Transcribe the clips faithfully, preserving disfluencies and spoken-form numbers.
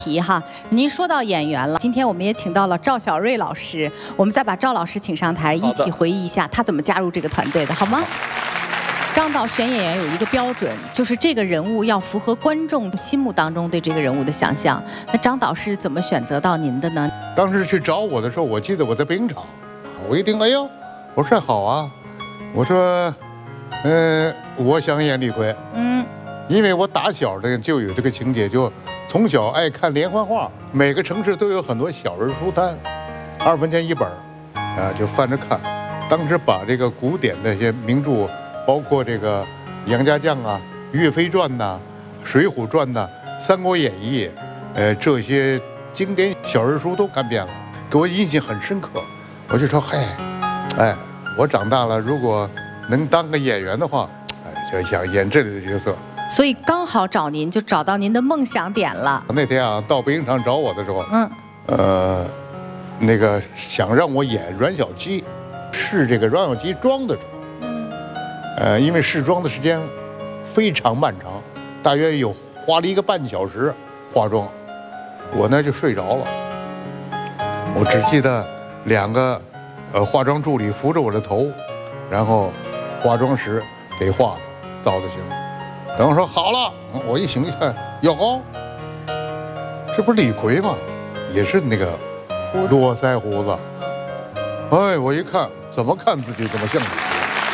题哈，您说到演员了，今天我们也请到了赵小瑞老师，我们再把赵老师请上台，一起回忆一下他怎么加入这个团队的，好吗？张导选演员有一个标准，就是这个人物要符合观众心目当中对这个人物的想象。那张导是怎么选择到您的呢？ 当时去找我的时候，我记得我在冰场，我一听，哎呦，我说好啊，我说，呃，我想演李逵，嗯，因为我打小的就有这个情节，就从小爱看连环画，每个城市都有很多小人书摊，二分钱一本，啊，就翻着看。当时把这个古典的一些名著。包括这个杨家将啊、岳飞传呐、水浒传呐、三国演义，呃，这些经典小人书都看遍了，给我印象很深刻。我就说，嘿，哎，我长大了，如果能当个演员的话，哎，就想演这里的角色。 所以刚好找您，就找到您的梦想点了。 那天啊，到北影厂找我的时候，嗯，呃，那个想让我演阮小七，试这个阮小七妆的时候。呃，因为试妆的时间非常漫长，大约有花了一个半小时化妆，我呢就睡着了。我只记得两个呃化妆助理扶着我的头，然后化妆时给化的糟的行。等我说好了，我一醒一看，哟，这不是李逵吗？也是那个络腮胡子。哎，我一看，怎么看自己怎么像李逵。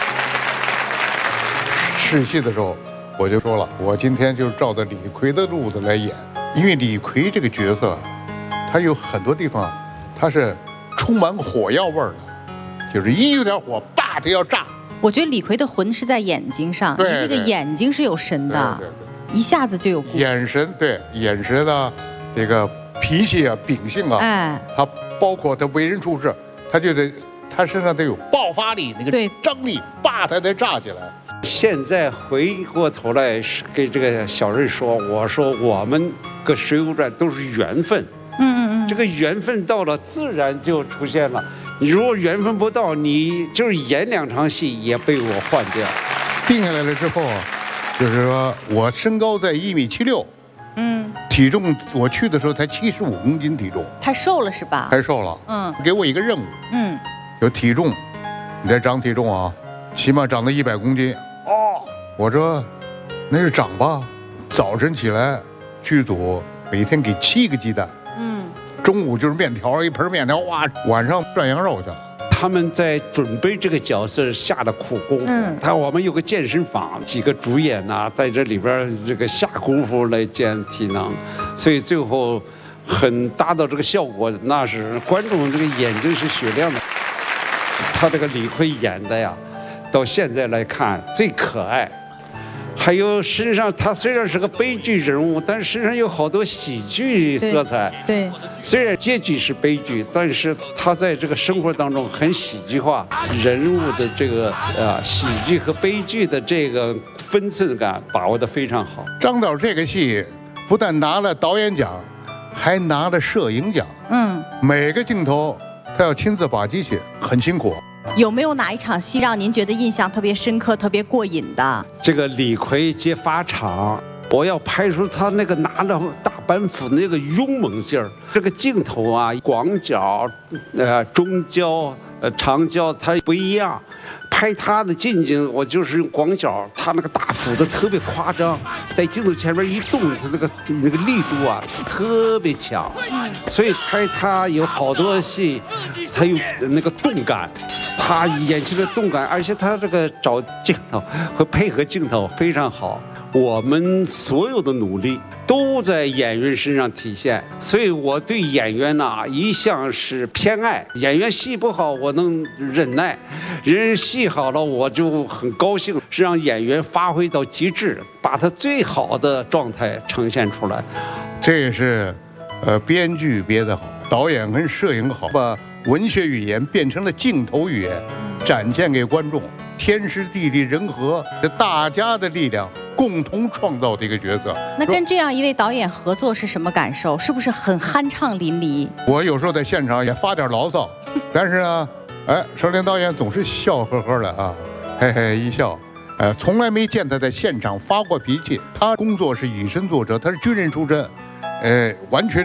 试戏的时候，我就说了，我今天就照着李逵的路子来演，因为李逵这个角色，他有很多地方，他是充满火药味儿的，就是一有点火，叭，他要炸。 我觉得李逵的魂是在眼睛上，你那个眼睛是有神的，对对对，一下子就有眼神，对眼神啊，这个脾气啊、秉性啊，哎，他包括他为人处事，他就得他身上得有爆发力，那个张力，叭，才得炸起来。 现在回过头来给这个小瑞说，我说我们跟《水浒传》都是缘分，嗯嗯嗯，这个缘分到了，自然就出现了。你如果缘分不到，你就是演两场戏也被我换掉。 定下来了之后，就是说我身高在一米七六，嗯，体重我去的时候才七十五公斤体重， 太瘦了是吧？ 太瘦了，嗯，给我一个任务，嗯，有体重，你再长体重啊，起码长到一百公斤。哦，我说那就长吧。早晨起来，剧组每天给七个鸡蛋，嗯，中午就是面条，一盆面条，哇，晚上涮羊肉去了。 他们在准备这个角色下了苦功夫。嗯，他我们有个健身房，几个主演呐、啊，在这里边这个下功夫来健体能，所以最后很达到这个效果，那是观众这个眼睛是雪亮的。他这个李逵演的呀。到现在来看最可爱，还有身上他虽然是个悲剧人物，但是身上有好多喜剧色彩。对，对虽然结局是悲剧，但是他在这个生活当中很喜剧化，人物的这个呃喜剧和悲剧的这个分寸感把握得非常好。 张导这个戏不但拿了导演奖，还拿了摄影奖。嗯，每个镜头他要亲自把机去，很辛苦。 有没有哪一场戏让您觉得印象特别深刻、特别过瘾的？ 这个李逵接法场，我要拍出他那个拿着大板斧的那个勇猛劲儿。这个镜头啊，广角、呃中焦、呃长焦，它不一样。拍他的近景，我就是用广角，他那个大斧子特别夸张，在镜头前面一动，他那个那个力度啊特别强，所以拍他有好多戏，他有那个动感。他演出的动感，而且他这个找镜头和配合镜头非常好。我们所有的努力都在演员身上体现，所以我对演员呢、啊、一向是偏爱。演员戏不好，我能忍耐；人戏好了，我就很高兴，是让演员发挥到极致，把他最好的状态呈现出来。 这也是，呃，编剧编得好，导演跟摄影好，把文学语言变成了镜头语言，展现给观众。天时地利人和，这大家的力量共同创造这个角色。 那跟这样一位导演合作是什么感受？是不是很酣畅淋漓？ 我有时候在现场也发点牢骚，但是呢，哎，少林导演总是笑呵呵的啊，嘿嘿一笑，呃，从来没见他在现场发过脾气。他工作是以身作则，他是军人出身，呃，完全